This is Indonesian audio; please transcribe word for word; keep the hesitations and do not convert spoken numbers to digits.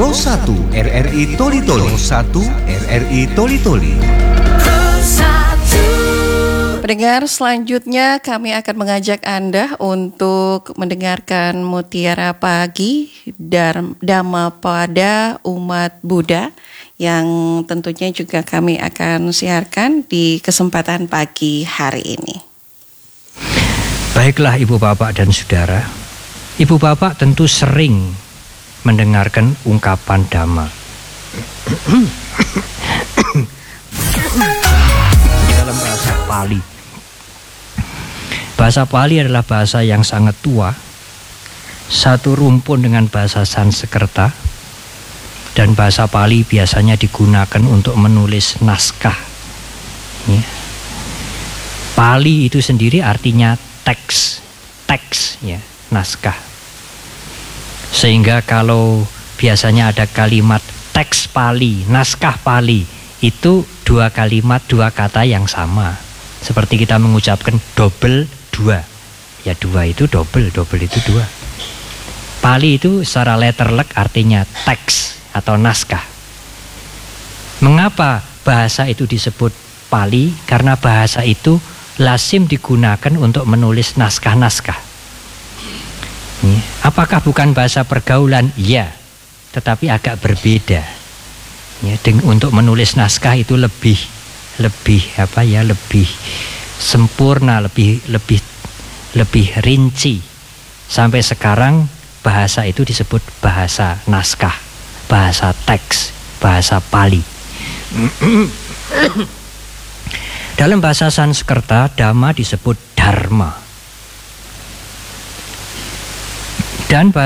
Pro satu R R I Toli Toli. Pro satu R R I Toli Toli. Pendengar, selanjutnya kami akan mengajak Anda untuk mendengarkan Mutiara Pagi Dhamma pada Umat Buddha yang tentunya juga kami akan siarkan di kesempatan pagi hari ini. Baiklah Ibu Bapak dan Saudara, Ibu Bapak tentu sering mendengarkan ungkapan Dhamma dalam bahasa Pali. Bahasa Pali adalah bahasa yang sangat tua, satu rumpun dengan bahasa Sanskerta, dan bahasa Pali biasanya digunakan untuk menulis naskah. Ya. Pali itu sendiri artinya teks, teks ya, naskah. Sehingga kalau biasanya ada kalimat teks Pali, naskah Pali, itu dua kalimat, dua kata yang sama. Seperti kita mengucapkan double dua, ya dua itu double, double itu dua. Pali itu secara letterlek artinya teks atau naskah. Mengapa bahasa itu disebut Pali? Karena bahasa itu lazim digunakan untuk menulis naskah-naskah. Apakah bukan bahasa pergaulan? Ya, tetapi agak berbeda. Ya, untuk menulis naskah itu lebih, lebih apa ya, lebih sempurna, lebih lebih lebih rinci. Sampai sekarang bahasa itu disebut bahasa naskah, bahasa teks, bahasa Pali. Dalam bahasa Sanskerta, Dhamma disebut Dharma. Dan